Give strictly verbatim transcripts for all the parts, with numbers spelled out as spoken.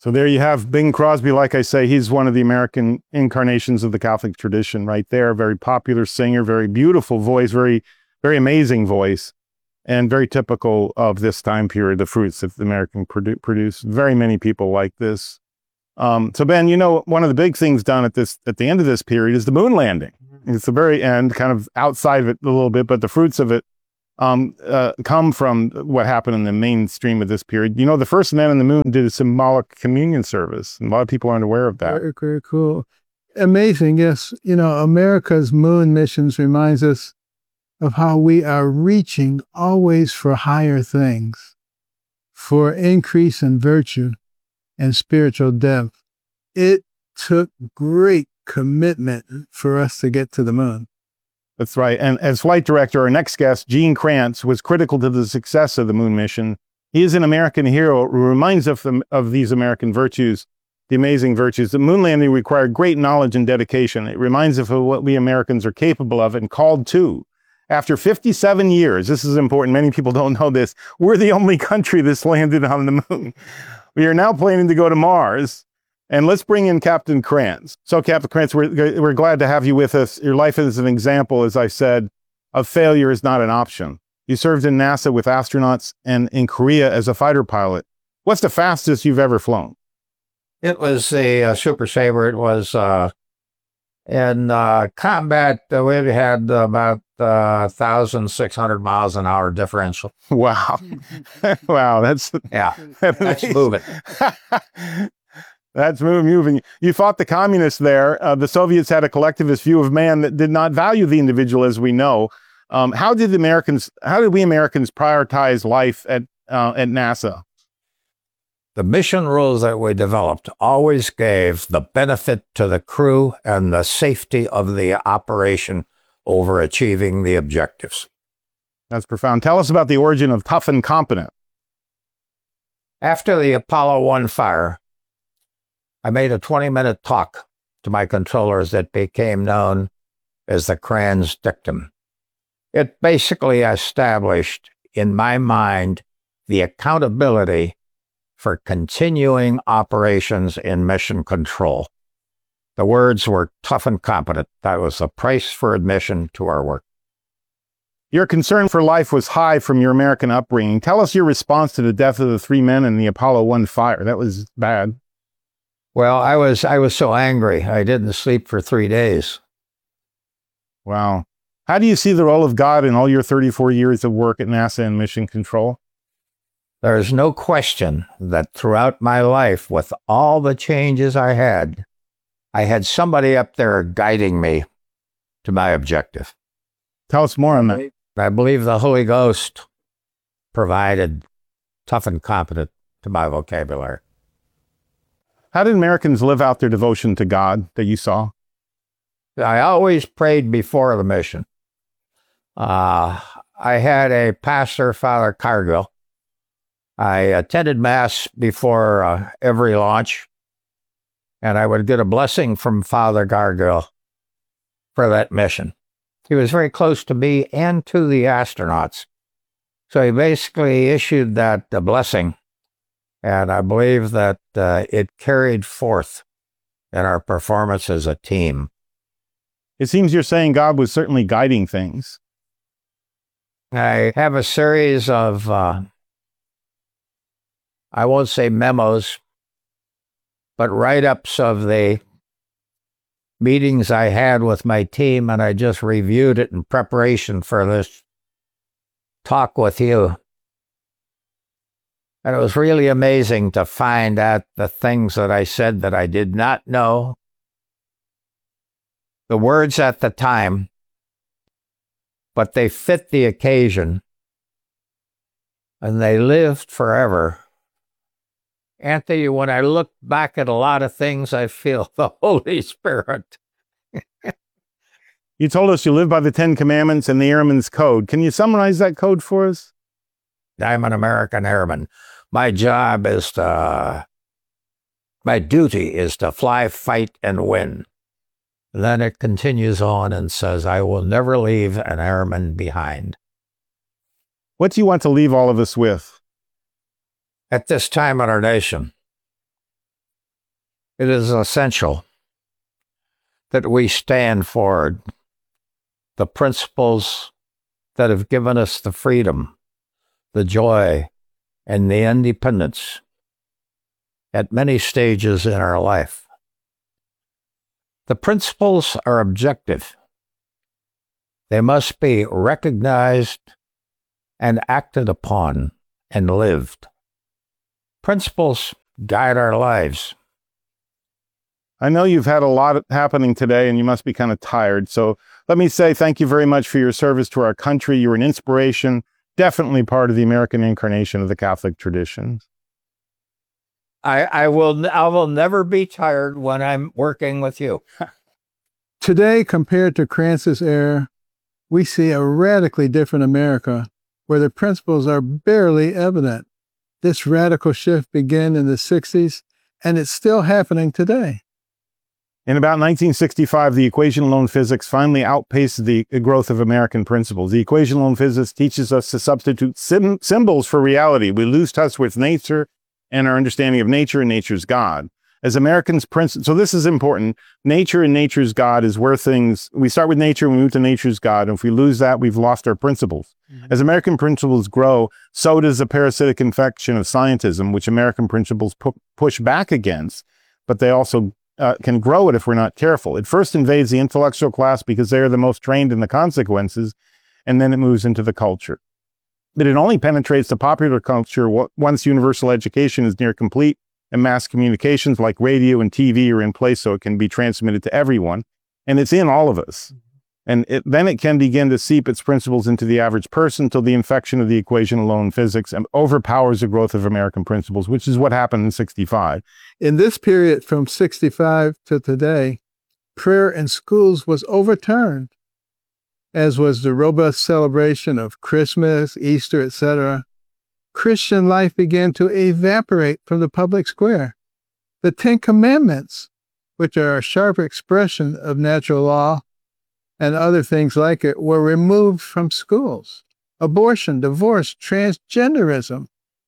So there you have Bing Crosby. Like I say, he's one of the American incarnations of the Catholic tradition right there. Very popular singer, very beautiful voice, very, very amazing voice, and very typical of this time period, the fruits that the American produ- produce. Very many people like this. Um, so Ben, you know, one of the big things done at this, at the end of this period is the moon landing. It's the very end, kind of outside of it a little bit, but the fruits of it um, uh, come from what happened in the mainstream of this period. You know, the first man on the moon did a symbolic communion service, and a lot of people aren't aware of that. Very, very cool. Amazing, yes. You know, America's moon missions reminds us of how we are reaching always for higher things, for increase in virtue and spiritual depth. It took great commitment for us to get to the moon. That's right. And as flight director, our next guest, Gene Kranz, was critical to the success of the moon mission. He is an American hero who reminds us of, of these American virtues, the amazing virtues. The moon landing required great knowledge and dedication. It reminds us of what we Americans are capable of and called to. After fifty-seven years, this is important, many people don't know this, we're the only country that's landed on the moon. We are now planning to go to Mars. And let's bring in Captain Kranz. So, Captain Kranz, we're, we're glad to have you with us. Your life is an example, as I said, of failure is not an option. You served in NASA with astronauts and in Korea as a fighter pilot. What's the fastest you've ever flown? It was a, uh, Super Sabre. It was uh, in uh, combat. Uh, we had about uh, one thousand six hundred miles an hour differential. Wow. Wow. That's, yeah, that's moving. That's moving. You fought the communists there. Uh, the Soviets had a collectivist view of man that did not value the individual, as we know. Um, how did the Americans? How did we Americans prioritize life at uh, at NASA? The mission rules that we developed always gave the benefit to the crew and the safety of the operation over achieving the objectives. That's profound. Tell us about the origin of tough and competent. After the Apollo one fire, I made a twenty-minute talk to my controllers that became known as the Kranz dictum. It basically established, in my mind, the accountability for continuing operations in mission control. The words were tough and competent. That was the price for admission to our work. Your concern for life was high from your American upbringing. Tell us your response to the death of the three men in the Apollo one fire. That was bad. Well, I was I was so angry. I didn't sleep for three days. Wow. How do you see the role of God in all your thirty-four years of work at NASA and Mission Control? There's no question that throughout my life, with all the changes I had, I had somebody up there guiding me to my objective. Tell us more on that. I believe the Holy Ghost provided tough and competent to my vocabulary. How did Americans live out their devotion to God that you saw? I always prayed before the mission. Uh, I had a pastor, Father Cargill. I attended Mass before uh, every launch, and I would get a blessing from Father Cargill for that mission. He was very close to me and to the astronauts. So he basically issued that uh, blessing. And I believe that uh, it carried forth in our performance as a team. It seems you're saying God was certainly guiding things. I have a series of, uh, I won't say memos, but write-ups of the meetings I had with my team, and I just reviewed it in preparation for this talk with you. And it was really amazing to find out the things that I said that I did not know. The words at the time, but they fit the occasion, and they lived forever. Anthony, when I look back at a lot of things, I feel the Holy Spirit. You told us you live by the Ten Commandments and the Airman's Code. Can you summarize that code for us? I'm an American airman. My job is to, my duty is to fly, fight, and win. Then it continues on and says, I will never leave an airman behind. What do you want to leave all of us with? At this time in our nation, It is essential that we stand for the principles that have given us the freedom, the joy, and the independence at many stages in our life. The principles are objective. They must be recognized and acted upon and lived. Principles guide our lives. I know you've had a lot happening today and you must be kind of tired. So let me say thank you very much for your service to our country. You're an inspiration, definitely part of the American incarnation of the Catholic tradition. I, I will I will never be tired when I'm working with you. Today, compared to Kranz's era, we see a radically different America where the principles are barely evident. This radical shift began in the sixties, and it's still happening today. In about nineteen sixty-five, the equation alone physics finally outpaced the growth of American principles. The equation alone physics teaches us to substitute sim- symbols for reality. We lose touch with nature and our understanding of nature and nature's God. As Americans, princi- so this is important. Nature and nature's God is where things, we start with nature and we move to nature's God. And if we lose that, we've lost our principles. Mm-hmm. As American principles grow, so does the parasitic infection of scientism, which American principles pu- push back against, but they also Uh, can grow it if we're not careful. It first invades the intellectual class because they are the most trained in the consequences, and then it moves into the culture. But it only penetrates the popular culture w- once universal education is near complete and mass communications like radio and T V are in place so it can be transmitted to everyone. And it's in all of us. And it, then it can begin to seep its principles into the average person till the infection of the equation alone physics overpowers the growth of American principles, which is what happened in sixty-five. In this period from sixty-five to today, prayer in schools was overturned, as was the robust celebration of Christmas, Easter, et cetera. Christian life began to evaporate from the public square. The Ten Commandments, which are a sharp expression of natural law, and other things like it, were removed from schools. Abortion, divorce, transgenderism,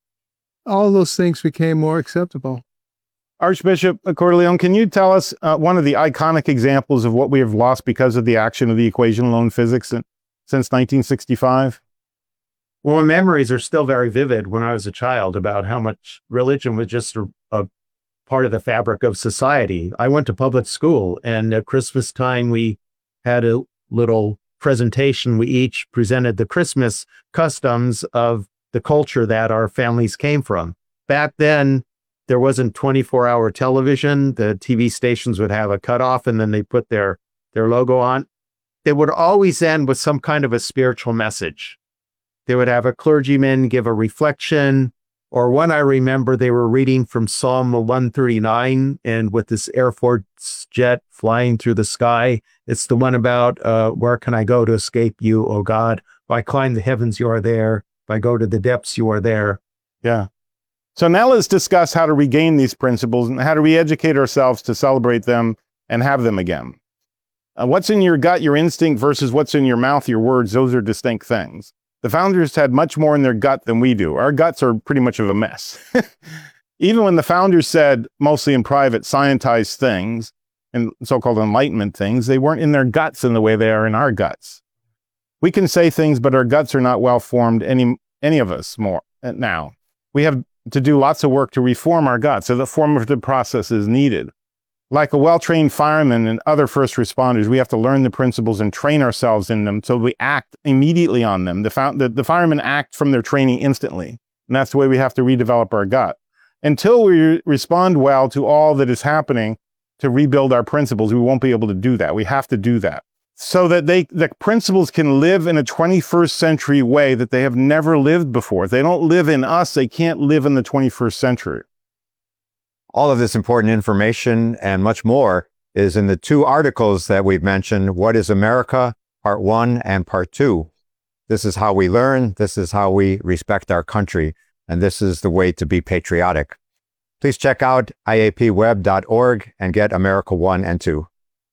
all those things became more acceptable. Archbishop Cordileone, can you tell us uh, one of the iconic examples of what we have lost because of the action of the equation alone physics in, since nineteen sixty-five? Well, my memories are still very vivid when I was a child about how much religion was just a, a part of the fabric of society. I went to public school, and at Christmas time, we had a little presentation. We each presented the Christmas customs of the culture that our families came from. Back then, there wasn't twenty-four hour television. The T V stations would have a cutoff, and then they put their, their logo on. They would always end with some kind of a spiritual message. They would have a clergyman give a reflection, or one I remember, they were reading from Psalm one thirty-nine, and with this Air Force jet flying through the sky, it's the one about, uh, where can I go to escape you, O God? If I climb the heavens, you are there. If I go to the depths, you are there. Yeah. So now let's discuss how to regain these principles and how to re-educate ourselves to celebrate them and have them again. Uh, what's in your gut, your instinct, versus what's in your mouth, your words, those are distinct things. The founders had much more in their gut than we do. Our guts are pretty much of a mess. Even when the founders said, mostly in private, scientized things and so-called enlightenment things, they weren't in their guts in the way they are in our guts. We can say things, but our guts are not well formed, any, any of us more now. We have to do lots of work to reform our guts, so the formative process is needed. Like a well-trained fireman and other first responders, we have to learn the principles and train ourselves in them so we act immediately on them. The, fo- the, the firemen act from their training instantly, and that's the way we have to redevelop our gut. Until we re- respond well to all that is happening to rebuild our principles, we won't be able to do that. We have to do that so that they, the principles can live in a twenty-first century way that they have never lived before. If they don't live in us, they can't live in the twenty-first century. All of this important information and much more is in the two articles that we've mentioned, What is America, Part one and Part two. This is how we learn, this is how we respect our country, and this is the way to be patriotic. Please check out I A P web dot org and get America one and two.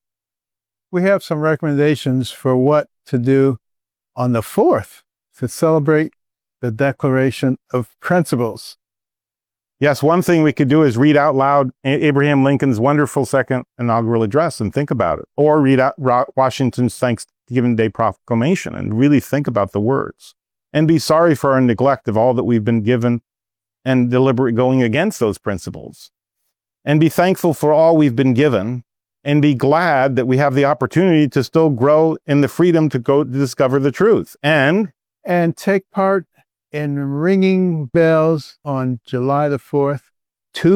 We have some recommendations for what to do on the fourth to celebrate the Declaration of Principles. Yes, one thing we could do is read out loud Abraham Lincoln's wonderful second inaugural address and think about it, or read out Washington's Thanksgiving Day proclamation and really think about the words, and be sorry for our neglect of all that we've been given and deliberate going against those principles, and be thankful for all we've been given, and be glad that we have the opportunity to still grow in the freedom to go to discover the truth, and and take part in ringing bells on July the fourth